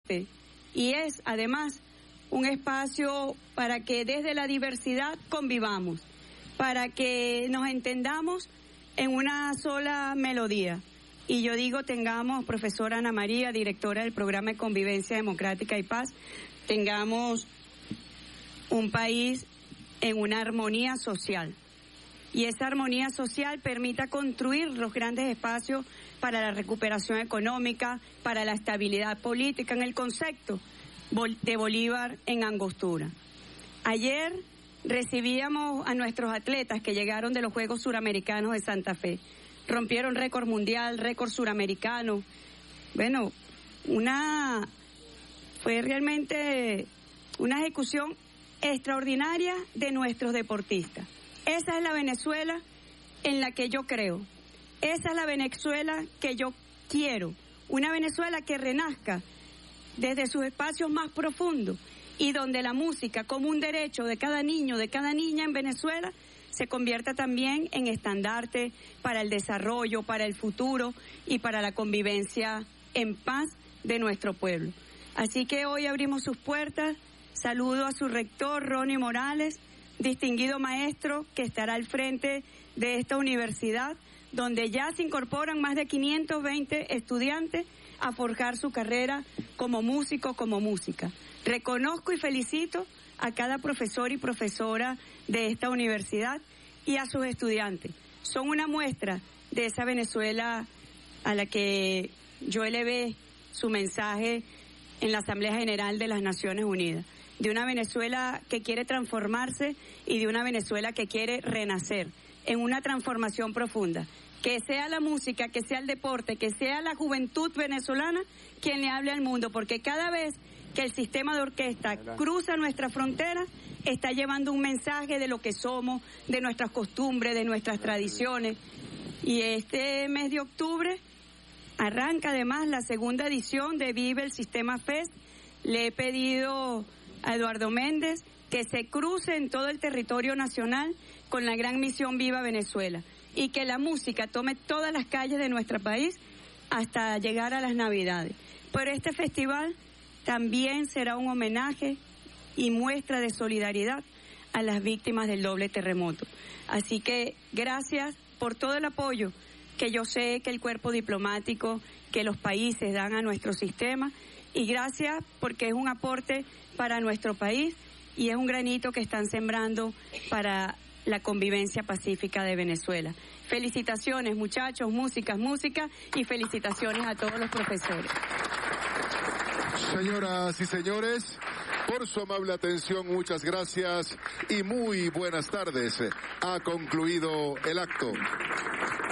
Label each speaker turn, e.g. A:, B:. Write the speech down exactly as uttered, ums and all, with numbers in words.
A: este y es además un espacio para que desde la diversidad convivamos, para que nos entendamos en una sola melodía. Y yo digo, tengamos, profesora Ana María, directora del Programa de Convivencia Democrática y Paz, tengamos un país en una armonía social. Y esa armonía social permita construir los grandes espacios para la recuperación económica, para la estabilidad política, en el concepto de Bolívar en Angostura. Ayer recibíamos a nuestros atletas que llegaron de los Juegos Suramericanos de Santa Fe. Rompieron récord mundial, récord suramericano. Bueno, una fue realmente una ejecución extraordinaria de nuestros deportistas. Esa es la Venezuela en la que yo creo. Esa es la Venezuela que yo quiero. Una Venezuela que renazca desde sus espacios más profundos y donde la música, como un derecho de cada niño, de cada niña en Venezuela, se convierta también en estandarte para el desarrollo, para el futuro y para la convivencia en paz de nuestro pueblo. Así que hoy abrimos sus puertas. Saludo a su rector, Ronnie Morales, distinguido maestro que estará al frente de esta universidad, donde ya se incorporan más de quinientos veinte estudiantes a forjar su carrera como músico, como música. Reconozco y felicito a cada profesor y profesora de esta universidad y a sus estudiantes. Son una muestra de esa Venezuela a la que yo elevé su mensaje en la Asamblea General de las Naciones Unidas. De una Venezuela que quiere transformarse y de una Venezuela que quiere renacer en una transformación profunda. Que sea la música, que sea el deporte, que sea la juventud venezolana quien le hable al mundo, porque cada vez que el sistema de orquesta cruza nuestra frontera, está llevando un mensaje de lo que somos, de nuestras costumbres, de nuestras tradiciones. Y este mes de octubre arranca además la segunda edición de Vive el Sistema Fest. Le he pedido a Eduardo Méndez que se cruce en todo el territorio nacional con la gran misión Viva Venezuela y que la música tome todas las calles de nuestro país hasta llegar a las Navidades. Pero este festival también será un homenaje y muestra de solidaridad a las víctimas del doble terremoto. Así que gracias por todo el apoyo que yo sé que el cuerpo diplomático, que los países dan a nuestro sistema, y gracias porque es un aporte para nuestro país y es un granito que están sembrando para la convivencia pacífica de Venezuela. Felicitaciones, muchachos, músicas, música, y felicitaciones a todos los profesores.
B: Señoras y señores, por su amable atención, muchas gracias y muy buenas tardes. Ha concluido el acto.